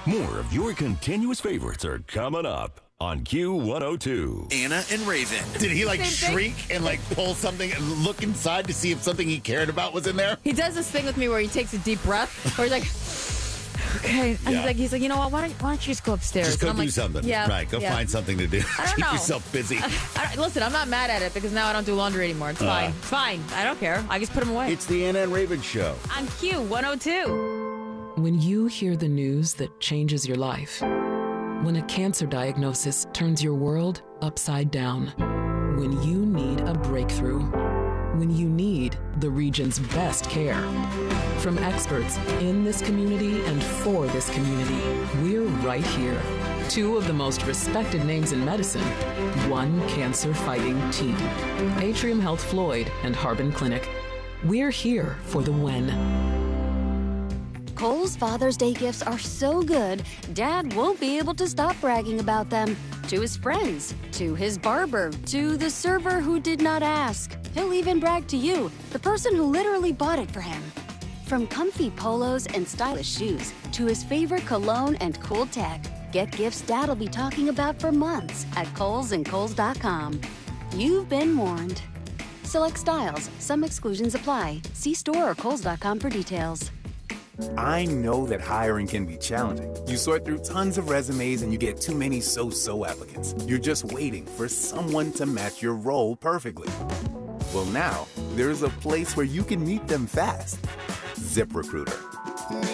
More of your continuous favorites are coming up on Q102. Anna and Raven. Did he like Same thing. shriek and like pull something and look inside to see if something he cared about was in there? He does this thing with me where he takes a deep breath, or he's like, okay. And Yeah. he's like, you know what? Why don't you just go upstairs? Just go And I'm do like, something. Yeah. Right. Go yeah. find something to do. I don't Keep know. yourself busy. Listen, I'm not mad at it because now I don't do laundry anymore. It's fine. It's fine. I don't care. I just put them away. It's the Anna and Raven Show. On Q102. When you hear the news that changes your life, when a cancer diagnosis turns your world upside down, when you need a breakthrough, when you need the region's best care. From experts in this community and for this community, we're right here. Two of the most respected names in medicine, one cancer-fighting team. Atrium Health Floyd and Harbin Clinic. We're here for the when. Kohl's Father's Day gifts are so good, Dad won't be able to stop bragging about them. To his friends, to his barber, to the server who did not ask. He'll even brag to you, the person who literally bought it for him. From comfy polos and stylish shoes, to his favorite cologne and cool tech, get gifts Dad'll be talking about for months at Kohl's and Kohl's.com. You've been warned. Select styles, some exclusions apply. See store or Kohl's.com for details. I know that hiring can be challenging. You sort through tons of resumes and you get too many so-so applicants. You're just waiting for someone to match your role perfectly. Well, now, there's a place where you can meet them fast. ZipRecruiter.